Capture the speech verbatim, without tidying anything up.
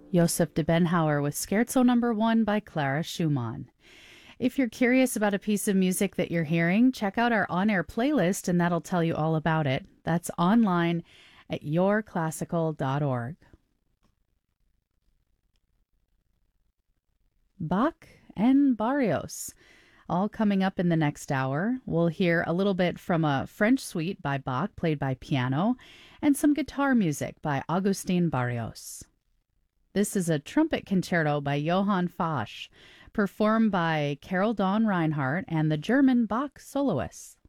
Joseph de Benhauer with Scherzo Number One by Clara Schumann. If you're curious about a piece of music that you're hearing, check out our on-air playlist and that'll tell you all about it. That's online at your classical dot org. Bach and Barrios, all coming up in the next hour. We'll hear a little bit from a French suite by Bach, played by piano, and some guitar music by Agustin Barrios. This is a trumpet concerto by Johann Fasch, performed by Carol Dawn Reinhardt and the German Bach soloists.